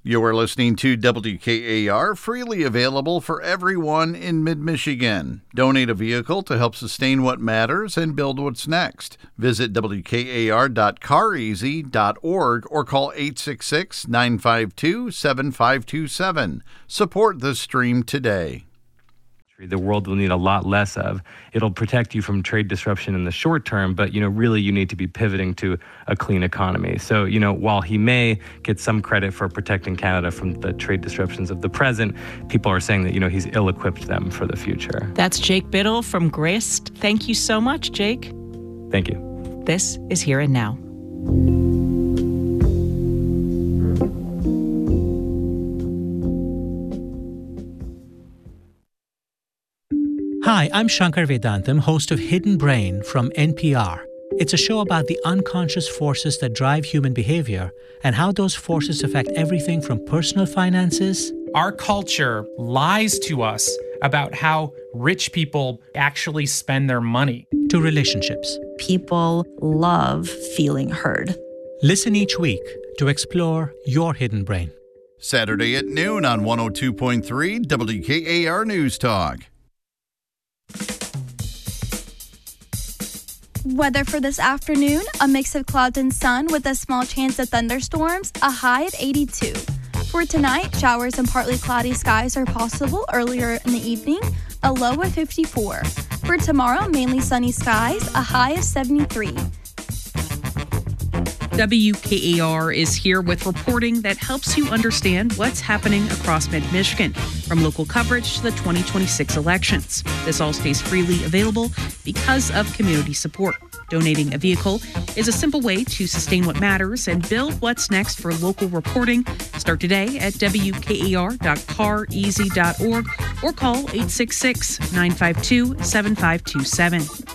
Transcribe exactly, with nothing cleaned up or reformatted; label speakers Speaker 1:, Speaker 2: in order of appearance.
Speaker 1: You are listening to W K A R, freely available for everyone in mid-Michigan. Donate a vehicle to help sustain what matters and build what's next. Visit W K A R dot car easy dot org or call eight six six, nine five two, seven five two seven. Support the stream today.
Speaker 2: The world will need a lot less of. It'll protect you from trade disruption in the short term, but, you know, really you need to be pivoting to a clean economy. So, you know, while he may get some credit for protecting Canada from the trade disruptions of the present, people are saying that, you know, he's ill-equipped them for the future.
Speaker 3: That's Jake Biddle from Grist. Thank you so much, Jake.
Speaker 2: Thank you.
Speaker 3: This is Here and Now.
Speaker 4: Hi, I'm Shankar Vedantam, host of Hidden Brain from N P R. It's a show about the unconscious forces that drive human behavior and how those forces affect everything from personal finances.
Speaker 5: Our culture lies to us about how rich people actually spend their money.
Speaker 4: To relationships.
Speaker 6: People love feeling heard.
Speaker 4: Listen each week to explore your hidden brain.
Speaker 1: Saturday at noon on one oh two point three W K A R News Talk.
Speaker 7: Weather for this afternoon, a mix of clouds and sun with a small chance of thunderstorms, a high at eighty-two. For tonight, showers and partly cloudy skies are possible earlier in the evening, a low of fifty-four. For tomorrow, mainly sunny skies, a high of seventy-three.
Speaker 8: W K A R is here with reporting that helps you understand what's happening across mid-Michigan, from local coverage to the twenty twenty-six elections. This all stays freely available because of community support. Donating a vehicle is a simple way to sustain what matters and build what's next for local reporting. Start today at W K A R dot car easy dot org or call eight six six, nine five two, seven five two seven.